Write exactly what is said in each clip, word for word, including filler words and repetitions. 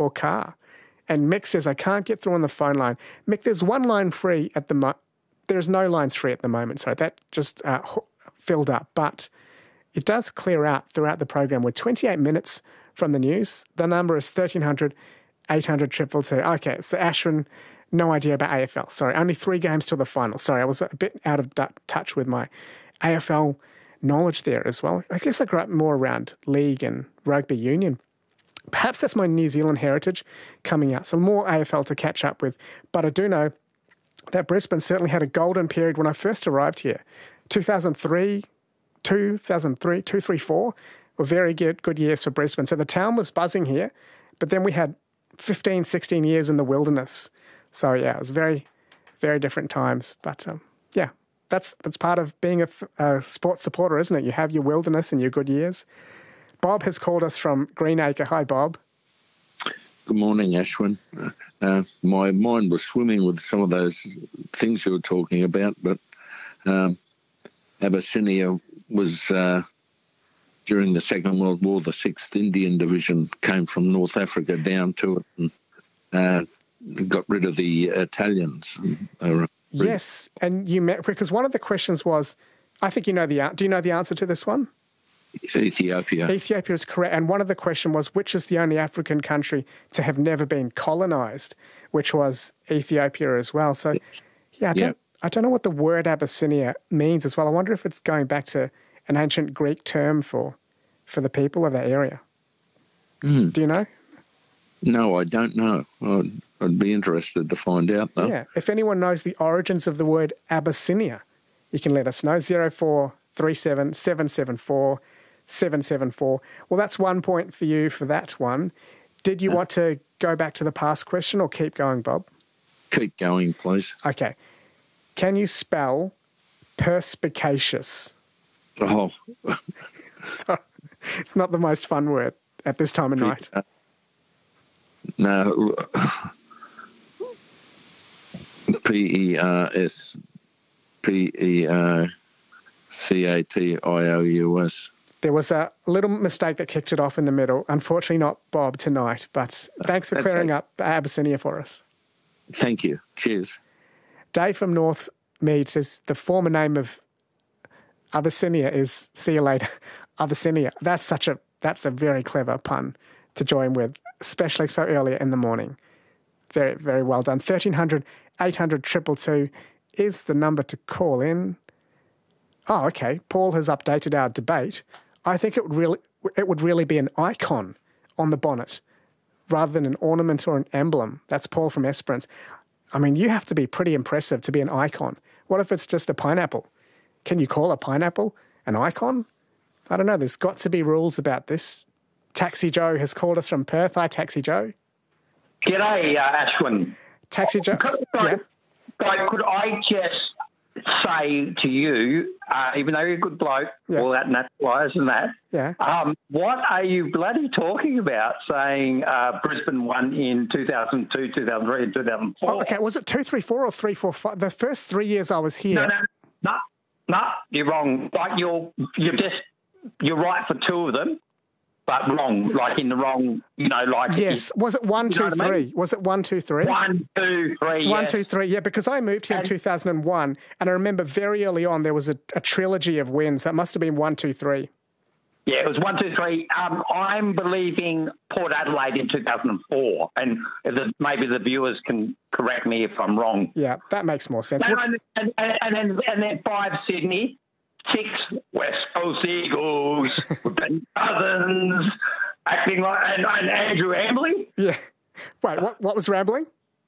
or car. And Mick says, I can't get through on the phone line. Mick, there's one line free at the moment. There's no lines free at the moment, so that just uh, filled up. But it does clear out throughout the program. We're twenty-eight minutes from the news. The number is thirteen hundred, eight hundred, two two two. Okay, so Ashwin, no idea about A F L. Sorry, only three games till the final. Sorry, I was a bit out of touch with my A F L knowledge there as well. I guess I grew up more around league and rugby union. Perhaps that's my New Zealand heritage coming out. So more A F L to catch up with. But I do know that Brisbane certainly had a golden period when I first arrived here. two thousand three, two thousand three, two, three, four were very good, good years for Brisbane. So the town was buzzing here, but then we had fifteen, sixteen years in the wilderness. So yeah, it was very, very different times. But um, yeah, that's that's part of being a, a sports supporter, isn't it? You have your wilderness and your good years. Bob has called us from Greenacre. Hi, Bob. Good morning, Ashwin. Uh, my mind was swimming with some of those things you were talking about, but um, Abyssinia was, uh, during the Second World War, the sixth Indian Division came from North Africa down to it and uh, got rid of the Italians. They were yes, and you met, because one of the questions was, I think you know the, do you know the answer to this one? Ethiopia. Ethiopia is correct. And one of the questions was, which is the only African country to have never been colonised, which was Ethiopia as well. So, yeah, I don't, yeah. I don't know what the word Abyssinia means as well. I wonder if it's going back to an ancient Greek term for for the people of that area. Mm. Do you know? No, I don't know. I'd, I'd be interested to find out, though. Yeah, if anyone knows the origins of the word Abyssinia, you can let us know. zero four three seven, seven seven four, seven seven four. Well, that's one point for you for that one. Did you want to go back to the past question or keep going, Bob? Keep going, please. Okay. Can you spell perspicacious? Oh. So, it's not the most fun word at this time of P- night. Uh, no. P E R S P E R C A T I O U S. There was a little mistake that kicked it off in the middle. Unfortunately, not Bob tonight, but thanks for That's clearing okay. up Abyssinia for us. Thank you. Cheers. Dave from North Mead says the former name of Abyssinia is see you later, Abyssinia. That's such a, that's a very clever pun to join with, especially so early in the morning. Very, very well done. thirteen hundred, eight hundred, two two two is the number to call in. Oh, okay. Paul has updated our debate. I think it would really, it would really be an icon on the bonnet rather than an ornament or an emblem. That's Paul from Esperance. I mean, you have to be pretty impressive to be an icon. What if it's just a pineapple? Can you call a pineapple an icon? I don't know. There's got to be rules about this. Taxi Joe has called us from Perth. Hi, Taxi Joe. G'day, uh, Ashwin. Taxi Joe. Could, yeah. Guy, could I just say to you, uh, even though you're a good bloke, Yeah. all that naturalised and that, Yeah. um, what are you bloody talking about saying uh, Brisbane won in two thousand two, two thousand three and two thousand four? Oh, okay. Was it two three four or three four five? The first three years I was here. No, no, no, no, you're wrong. Like you're, you're just, you're right for two of them, but wrong, like in the wrong, you know, like... Yes. Was it one, you two, know what I three? mean? Was it one, two, three? One, two, three, One, yes. two, three. Yeah, because I moved here And- in two thousand one, and I remember very early on there was a, a trilogy of wins. That must have been one, two, three. Yeah, it was one, two, three. Um, I'm believing Port Adelaide in two thousand four, and the, maybe the viewers can correct me if I'm wrong. Yeah, that makes more sense. And, What- and, and, and, then, and then five Sydney, six West Coast Eagles, with Ben Cousins, acting like, and, and Andrew Ambling. yeah. Wait, what, what was rambling?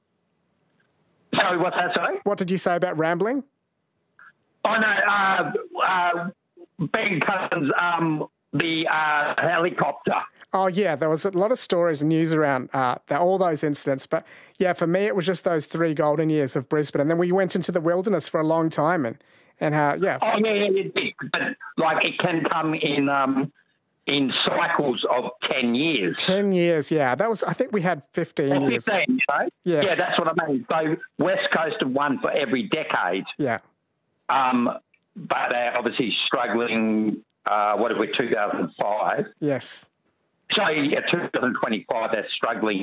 Sorry, what's that, sorry? What did you say about rambling? Oh, no, uh, uh, Ben Cousins, um, the uh, helicopter. Oh, yeah, there was a lot of stories and news around uh, that, all those incidents. But, yeah, for me, it was just those three golden years of Brisbane. And then we went into the wilderness for a long time. And, and how, yeah. Oh, yeah, yeah, it did. But, like, it can come in um, in cycles of ten years. ten years, yeah. That was, I think we had fifteen Or years. fifteen, you know? Yes. Yeah, that's what I mean. So West Coast have won for every decade. Yeah. Um, but they're obviously struggling, uh, what are we, two thousand five? Yes. So, yeah, two thousand twenty-five, they're struggling